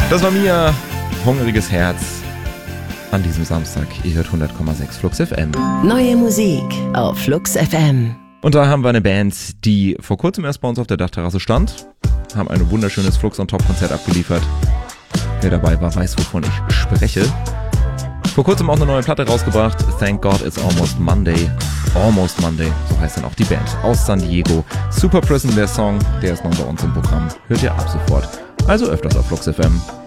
Das war Mia, hungriges Herz an diesem Samstag. Ihr hört 100,6 Flux FM. Neue Musik auf Flux FM. Und da haben wir eine Band, die vor kurzem erst bei uns auf der Dachterrasse stand, haben ein wunderschönes Flux on Top Konzert abgeliefert. Wer dabei war, weiß, wovon ich spreche. Vor kurzem auch eine neue Platte rausgebracht. Thank God It's Almost Monday. Almost Monday, so heißt dann auch die Band aus San Diego. Super Prison, der Song, der ist noch bei uns im Programm. Hört ihr ab sofort. Also öfters auf Flux FM.